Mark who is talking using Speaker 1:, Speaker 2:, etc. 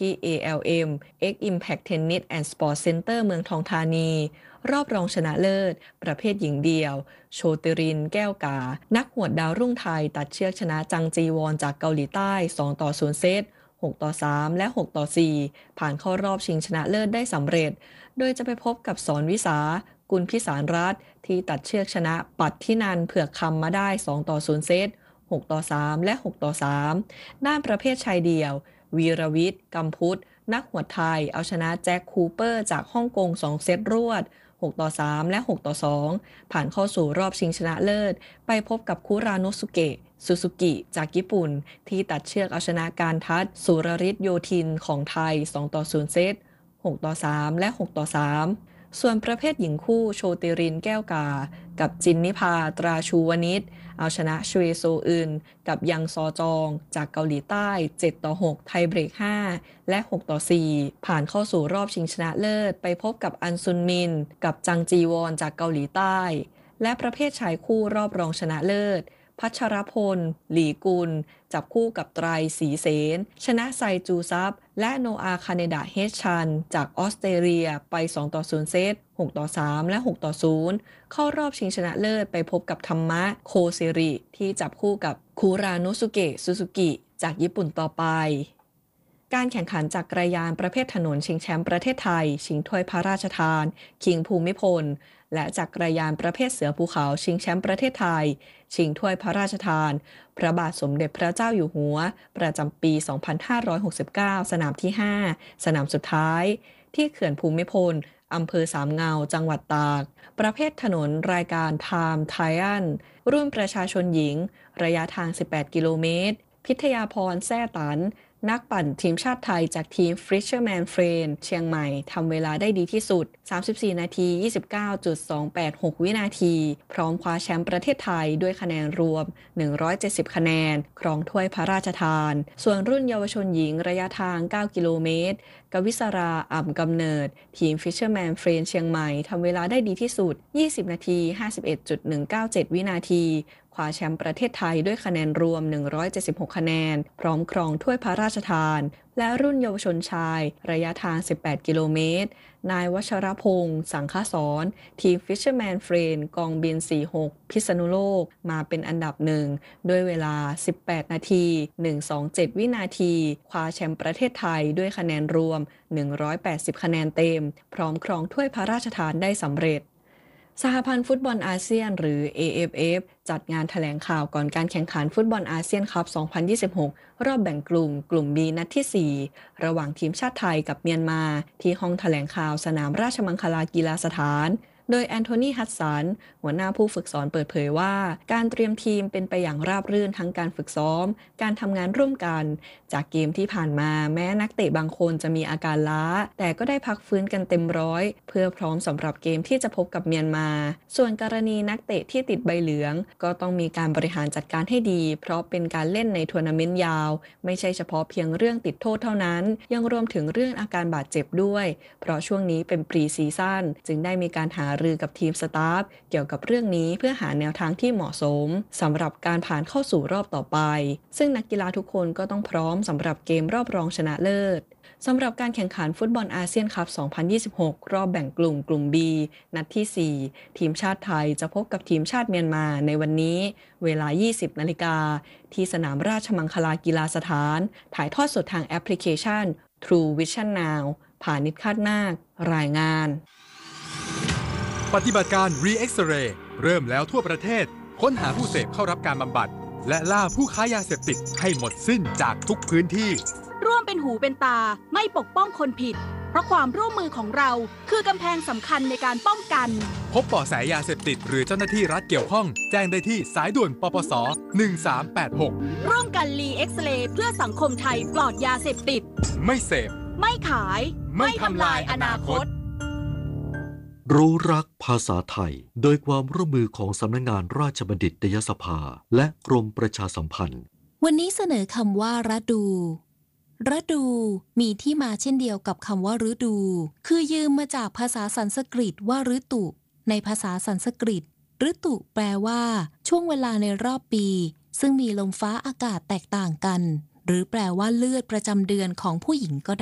Speaker 1: ที่ ALM X Impact Tennis and Sport Center เมืองทองธานีรอบรองชนะเลิศประเภทหญิงเดี่ยวโชติรินแก้วกานักหวดดาวรุ่งไทยตัดเชือกชนะจังจีวอนจากเกาหลีใต้2-0เซต6-3และ6-4ผ่านเข้ารอบชิงชนะเลิศได้สำเร็จโดยจะไปพบกับสอนวิสากุลพิสารรัตน์ที่ตัดเชือกชนะปัดที่นันเผือกคำมาได้2-0เซต6-3และ6-3ด้านประเภทชายเดี่ยววีรวิทย์กำพุทธนักหวดไทยเอาชนะแจ็คคูเปอร์จากฮ่องกง2เซตรวด6-3และ6-2ผ่านเข้าสู่รอบชิงชนะเลิศไปพบกับคุราโนสุเกะซูซูกิจากญี่ปุ่นที่ตัดเชือกเอาชนะการทัศน์สุรฤทธิ์โยธินของไทย2-0เซต6-3และ6-3ส่วนประเภทหญิงคู่โชติรินแก้วกากับจินนิพาตราชูวนิชเอาชนะชเวโซอึนกับยังซอจองจากเกาหลีใต้7-6ไทยเบรก5และ6-4ผ่านเข้าสู่รอบชิงชนะเลิศไปพบกับอันซุนมินกับจังจีวอนจากเกาหลีใต้และประเภทชายคู่รอบรองชนะเลิศพัชรพลหลีกุลจับคู่กับไตรศรีเสนชนะไซจูซับและโนอาคาเนดะเฮชันจากออสเตรเลียไป2-0เซต6-3และ6-0เข้ารอบชิงชนะเลิศไปพบกับธรรมะโคเซริที่จับคู่กับคุราโนสุเกะซูซูกิจากญี่ปุ่นต่อไปการแข่งขันจักรยานประเภทถนนชิงแชมป์ประเทศไทยชิงถ้วยพระราชทานคิงภูมิพลและจักรยานประเภทเสือภูเขาชิงแชมป์ประเทศไทยชิงถ้วยพระราชทานพระบาทสมเด็จพระเจ้าอยู่หัวประจำปี 2569 สนามที่ 5 สนามสุดท้ายที่เขื่อนภูมิพลอำเภอสามเงาจังหวัดตากประเภทถนนรายการ Time Trial รุ่นประชาชนหญิงระยะทาง18กิโลเมตรพิทยาพรแซ่ตันนักปั่นทีมชาติไทยจากทีม Fisherman Friend เชียงใหม่ทำเวลาได้ดีที่สุด34นาที 29.286 วินาทีพร้อมคว้าแชมป์ประเทศไทยด้วยคะแนนรวม170คะแนนครองถ้วยพระราชทานส่วนรุ่นเยาวชนหญิงระยะทาง9กิโลเมตรกวิศราอ่ำกำเนิดทีม Fisherman Friend เชียงใหม่ทำเวลาได้ดีที่สุด20นาที 51.197 วินาทีคว้าแชมป์ประเทศไทยด้วยคะแนนรวม176คะแนนพร้อมครองถ้วยพระราชทานและรุ่นเยาวชนชายระยะทาง18กิโลเมตรนายวชรพงษ์สังฆสอนทีม Fisherman Friend กองบิน46พิษณุโลกมาเป็นอันดับหนึ่งด้วยเวลา18นาที127วินาทีคว้าแชมป์ประเทศไทยด้วยคะแนนรวม180คะแนนเต็มพร้อมครองถ้วยพระราชทานได้สำเร็จสหพันธ์ฟุตบอลอาเซียนหรือ AFF จัดงานแถลงข่าวก่อนการแข่งขันฟุตบอลอาเซียนคัพ 2026 รอบแบ่งกลุ่ม B นัดที่ 4 ระหว่างทีมชาติไทยกับเมียนมาที่ห้องแถลงข่าวสนามราชมังคลากีฬาสถานโดยแอนโทนี ฮัดสันหัวหน้าผู้ฝึกสอนเปิดเผยว่าการเตรียมทีมเป็นไปอย่างราบรื่นทั้งการฝึกซ้อมการทำงานร่วมกันจากเกมที่ผ่านมาแม้นักเตะบางคนจะมีอาการล้าแต่ก็ได้พักฟื้นกันเต็มร้อยเพื่อพร้อมสำหรับเกมที่จะพบกับเมียนมาส่วนกรณีนักเตะที่ติดใบเหลืองก็ต้องมีการบริหารจัดการให้ดีเพราะเป็นการเล่นในทัวร์นาเมนต์ยาวไม่ใช่เฉพาะเพียงเรื่องติดโทษเท่านั้นยังรวมถึงเรื่องอาการบาดเจ็บด้วยเพราะช่วงนี้เป็นปรีซีซั่นจึงได้มีการหารือกับทีมสตาฟเกี่ยวกับเรื่องนี้เพื่อหาแนวทางที่เหมาะสมสำหรับการผ่านเข้าสู่รอบต่อไปซึ่งนักกีฬาทุกคนก็ต้องพร้อมสำหรับเกมรอบรองชนะเลิศสำหรับการแข่งขันฟุตบอลอาเซียนคัพ 2026 รอบแบ่งกลุ่ม B นัดที่ 4 ทีมชาติไทยจะพบกับทีมชาติเมียนมาในวันนี้เวลา 20 นาฬิกาที่สนามราชมังคลากีฬาสถานถ่ายทอดสดทางแอปพลิเคชัน True Vision Now ผานิช คาดนาครายงาน
Speaker 2: ปฏิบัติการ Re-X-Ray เริ่มแล้วทั่วประเทศค้นหาผู้เสพเข้ารับการบำบัดและล่าผู้ค้ายาเสพติดให้หมดสิ้นจากทุกพื้นที่
Speaker 3: ร่วมเป็นหูเป็นตาไม่ปกป้องคนผิดเพราะความร่วมมือของเราคือกำแพงสำคัญในการป้องกัน
Speaker 2: พบเบาะแสยาเสพติดหรือเจ้าหน้าที่รัฐเกี่ยวข้องแจ้งได้ที่สายด่วนปปส1386
Speaker 3: ร่วมกันรีเอ็กซเรย์เพื่อสังคมไทยปลอดยาเสพติด
Speaker 2: ไม่เสพ
Speaker 3: ไม่ขายไม่ทำลายอนาคต
Speaker 4: รู้รักภาษาไทยโดยความร่วมมือของสำนักงานราชบัณฑิตยสภาและกรมประชาสัมพันธ์
Speaker 5: วันนี้เสนอคำว่าฤดูฤดูมีที่มาเช่นเดียวกับคำว่าฤดูคือยืมมาจากภาษาสันสกฤตว่าฤตุในภาษาสันสกฤตฤตุแปลว่าช่วงเวลาในรอบปีซึ่งมีลมฟ้าอากาศแตกต่างกันหรือแปลว่าเลือดประจำเดือนของผู้หญิงก็ได้